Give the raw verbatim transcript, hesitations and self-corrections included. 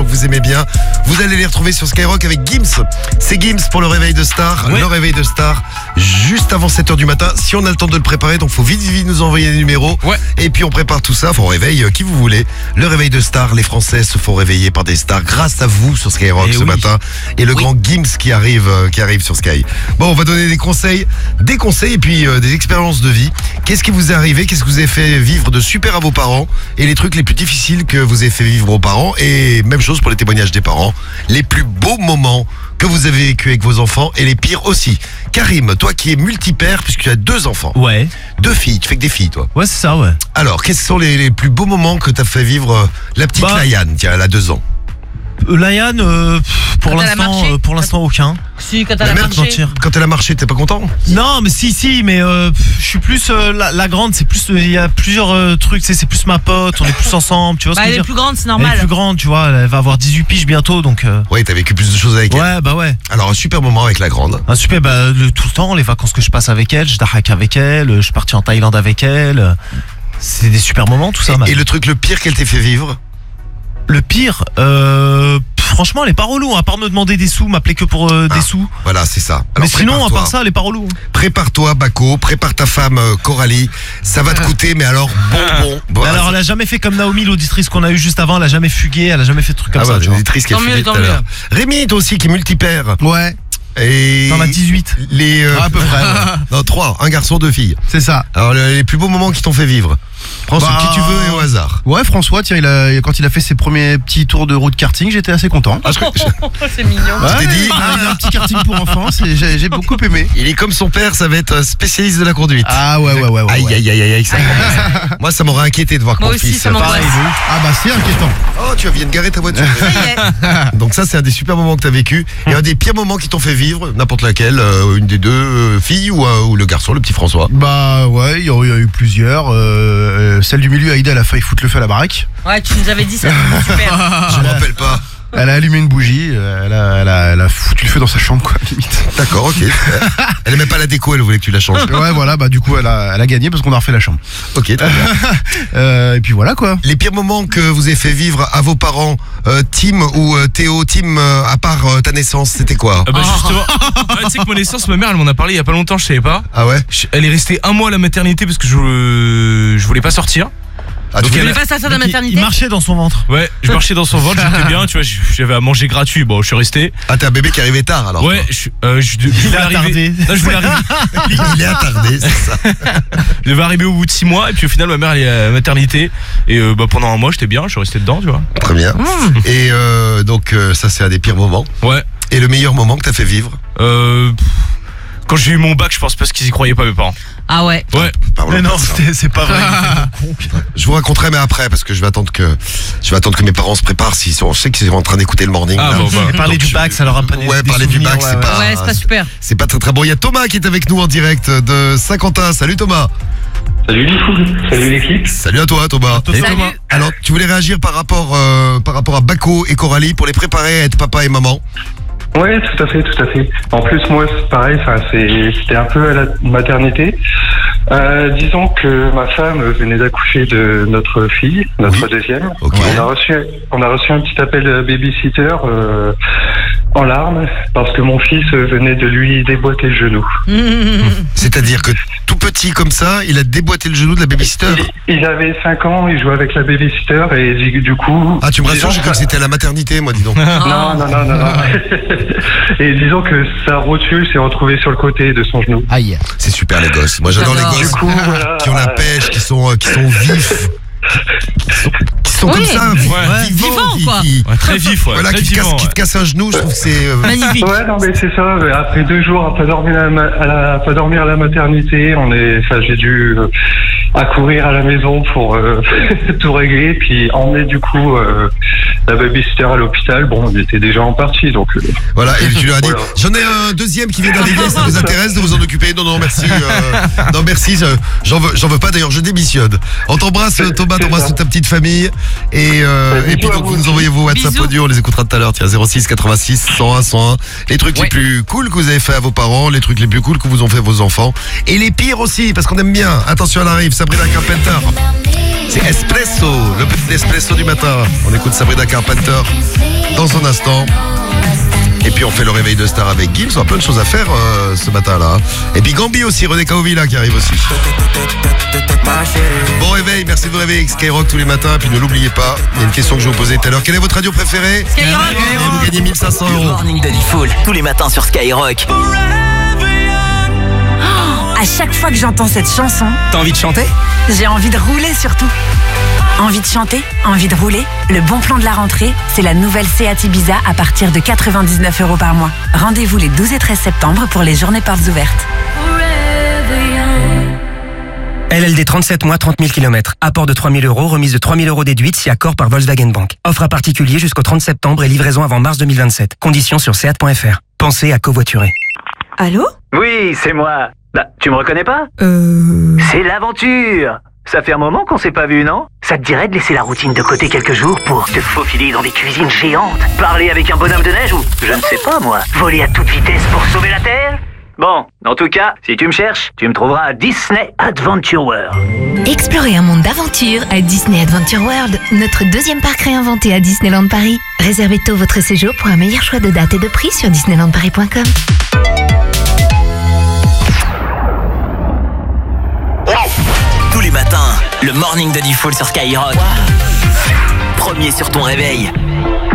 gens que vous aimez bien. Vous allez les retrouver sur Skyrock avec Gims. C'est Gims pour le réveil de Star. Ouais. Le réveil de Star, juste avant sept heures du matin. Si on a le temps de le préparer, donc faut vite, vite nous envoyer les numéros. Ouais. Et puis on prépare tout ça. Enfin, on réveille euh, qui vous voulez. Le réveil de Star, les Français se font réveiller par des stars grâce à vous sur Skyrock et ce oui. matin. Et le oui. grand Gims qui arrive, euh, qui arrive sur Sky. Bon, on va donner des conseils, des conseils et puis euh, des expériences de vie. Qu'est-ce qui vous est arrivé? Qu'est-ce que vous avez fait vivre de super à vos parents? Et les trucs les plus difficiles que vous avez fait vivre aux parents? Et même chose pour les témoignages des parents. Les plus beaux moments que vous avez vécu avec vos enfants et les pires aussi. Karim, toi qui es multipère puisque tu as deux enfants. Ouais. Deux filles, tu fais que des filles toi. Ouais, c'est ça, ouais. Alors, quels sont les, les plus beaux moments que t'as fait vivre euh, la petite bah, Laïane, tiens, elle a deux ans? Euh, Laïane, euh, pour l'instant, euh, pour l'instant aucun. Si, quand elle a marché. Quand elle a marché, t'es pas content? Non, mais si, si, mais euh, je suis plus euh, la, la grande, c'est plus, il euh, y a plusieurs euh, trucs, tu sais, c'est plus ma pote, on est plus ensemble, tu vois. Bah, ce que elle je est veux dire. plus grande, c'est normal. Elle est plus grande, tu vois, elle va avoir dix-huit piges bientôt, donc. Euh... Ouais, t'as vécu plus de choses avec elle. Ouais, bah ouais. Alors un super moment avec la grande. Un super, bah le, tout le temps, les vacances que je passe avec elle, je dahak avec elle, je suis parti en Thaïlande avec elle. C'est des super moments, tout ça. Et, et le truc le pire qu'elle t'ait fait vivre? Le pire, euh, franchement, elle est pas relou, à part me demander des sous, m'appeler que pour euh, ah, des sous. Voilà, c'est ça. Alors, mais sinon, à part ça, elle est pas relou. Prépare-toi, Bako, prépare ta femme, euh, Coralie. Ça va te coûter, mais alors, bon, bon. bon alors, elle a jamais fait comme Naomi, l'auditrice qu'on a eu juste avant, elle a jamais fugué, elle a jamais fait de trucs comme ah ça. Bah, l'auditrice qui a fugué tout à l'heure. Rémi, toi aussi, qui est multipère. Ouais. Et t'en as dix-huit. Les, euh, ah, à peu près. Ouais. Non, trois, un garçon, deux filles. C'est ça. Alors, les, les plus beaux moments qui t'ont fait vivre. Prends bah, ce qui tu veux et au hasard. Ouais, François, tiens, il a, quand il a fait ses premiers petits tours de route karting, j'étais assez content. Ah, je... c'est mignon. Ouais, tu t'es dit, il a un petit karting pour enfants, j'ai, j'ai beaucoup aimé. Il est comme son père, ça va être spécialiste de la conduite. Ah ouais, ouais, ouais. ouais aïe, ouais. aïe, aïe, aïe, aïe, ça moi, ça m'aurait inquiété de voir que moi mon aussi, fils. Ça pareil. Ah bah c'est inquiétant. Oh, tu viens de garer ta voiture. Ça y est. Donc ça, c'est un des super moments que t'as vécu. Et un des pires moments qui t'ont fait vivre, n'importe laquelle, euh, une des deux euh, filles ou, euh, ou le garçon, le petit François. Bah ouais, il y, y a eu plusieurs. Euh, celle du milieu, Aïda, elle a failli foutre le feu à la baraque. Ouais, tu nous avais dit ça, super. Je me rappelle pas. Elle a allumé une bougie, elle a, elle a, elle a foutu le feu dans sa chambre, quoi, limite. D'accord, ok. Elle aimait pas la déco, elle voulait que tu la changes. Ouais, voilà, bah du coup, elle a, elle a gagné parce qu'on a refait la chambre. Ok, très bien. euh, et puis voilà, quoi. Les pires moments que vous avez fait vivre à vos parents, euh, Tim ou euh, Théo, Tim, euh, à part euh, ta naissance, c'était quoi? Ah bah justement, ah, tu sais que ma naissance, ma mère, elle m'en a parlé il y a pas longtemps, je savais pas. Ah ouais? Elle est restée un mois à la maternité parce que je, euh, je voulais pas sortir. Ah, tu voulais pas sortir de la maternité? Il marchait dans son ventre. Ouais, je marchais dans son ventre, j'étais bien, tu vois, j'avais à manger gratuit, bon, je suis resté. Ah, t'es un bébé qui arrivait tard alors? Ouais, je, euh, je, je, je il est attardé. Non, je voulais arriver. Il est attardé, c'est ça. Je devais arriver au bout de six mois, et puis au final, ma mère, elle est à la maternité. Et euh, bah, pendant un mois, j'étais bien, je suis resté dedans, tu vois. Très bien. Mmh. Et euh, donc, euh, ça, c'est un des pires moments. Ouais. Et le meilleur moment que t'as fait vivre? Euh. Quand j'ai eu mon bac, je pense parce qu'ils y croyaient pas, mes parents. Ah ouais. Ouais. Mais non, c'est, c'est pas vrai. Je vous raconterai, mais après, parce que je vais attendre que je vais attendre que mes parents se préparent. S'ils sont, je sais qu'ils sont en train d'écouter le morning. Ah, là. Bon, bah. Parler du bac, ça leur a pas des, ouais, des parler du bac, ouais, c'est ouais. pas. Ouais, c'est pas super. C'est pas très très bon. Il y a Thomas qui est avec nous en direct de Saint-Quentin. Salut Thomas. Salut les fous, salut l'équipe. Salut à toi Thomas. Salut. Et Thomas, alors tu voulais réagir par rapport euh, par rapport à Bako et Coralie pour les préparer à être papa et maman? Ouais, tout à fait, tout à fait. En plus, moi, c'est pareil, c'est, c'était un peu à la maternité. Euh, disons que ma femme venait d'accoucher de notre fille, notre oui. deuxième. Okay. On a reçu, on a reçu un petit appel de babysitter euh, en larmes parce que mon fils venait de lui déboîter le genou. Mmh. C'est-à-dire que tout petit comme ça, il a déboîté le genou de la babysitter? Il, il avait cinq ans, il jouait avec la babysitter et du coup... Ah, tu me rassures, j'ai cru que c'était à la maternité, moi, dis donc. Non, non, non, non, non. Et disons que sa rotule s'est retrouvée sur le côté de son genou. Aïe. C'est super les gosses. Moi j'adore les gosses coup, voilà, qui ont la pêche, qui sont, qui sont vifs. Qui sont, qui sont oui. comme ça, ouais. vivants, vivant, quoi. Qui, ouais, très vif, ouais. Voilà, très qui, te vivant, casse, ouais. qui te casse un genou, je trouve que c'est euh... magnifique. Ouais, non, mais c'est ça. Après deux jours à pas dormir à la, à la, à pas dormir à la maternité, on est, enfin, j'ai dû euh, accourir à la maison pour euh, tout régler, puis emmener du coup euh, la babysitter à l'hôpital. Bon, on était déjà en partie, donc. Euh, voilà, et tu lui as dit, voilà. J'en ai un deuxième qui vient d'arriver, ça vous intéresse de vous en occuper? Non, non, merci. Euh, non, merci, je, j'en veux, j'en veux pas. D'ailleurs, je démissionne. On t'embrasse, Thomas, t'embrasse toute ta petite famille, et euh, et puis donc vous nous envoyez vos WhatsApp audio, on les écoutera tout à l'heure. Tiens, zéro six quatre-vingt-six cent un cent un. Les trucs ouais. les plus cool que vous avez fait à vos parents, les trucs les plus cool que vous ont fait vos enfants, et les pires aussi, parce qu'on aime bien. Attention, elle arrive, Sabrina Carpenter. C'est Espresso, le petit espresso du matin. On écoute Sabrina Carpenter dans un instant. Et puis on fait le réveil de star avec Gims. On a plein de choses à faire euh, ce matin-là. Et puis Gambi aussi, René Kaovila qui arrive aussi. Bon réveil, merci de vous réveiller avec Skyrock tous les matins. Et puis ne l'oubliez pas, il y a une question que je vais vous poser tout à l'heure. Quelle est votre radio préférée? Skyrock. Et vous gagnez mille cinq cents Le euros. morning de Diffoul, tous les matins sur Skyrock. À chaque fois que j'entends cette chanson, T'as envie de chanter? j'ai envie de rouler surtout. Envie de chanter? Envie de rouler? Le bon plan de la rentrée, c'est la nouvelle Seat Ibiza à partir de quatre-vingt-dix-neuf euros par mois. Rendez-vous les douze et treize septembre pour les journées portes ouvertes. L L D trente-sept mois, trente mille kilomètres. Apport de trois mille euros, remise de trois mille euros déduite si accord par Volkswagen Bank. Offre à particulier jusqu'au trente septembre et livraison avant mars deux mille vingt-sept. Conditions sur seat point f r. Pensez à covoiturer. Allô? Oui, c'est moi. Bah, tu me reconnais pas? Euh... C'est l'aventure. Ça fait un moment qu'on s'est pas vu, non? Ça te dirait de laisser la routine de côté quelques jours pour te faufiler dans des cuisines géantes, parler avec un bonhomme de neige ou, je ne sais pas moi, voler à toute vitesse pour sauver la Terre? Bon, en tout cas, si tu me cherches, tu me trouveras à Disney Adventure World. Explorez un monde d'aventure à Disney Adventure World, notre deuxième parc réinventé à Disneyland Paris. Réservez tôt votre séjour pour un meilleur choix de date et de prix sur disneyland paris point com. Tous les matins, le morning de Diffoul sur Skyrock. Premier sur ton réveil.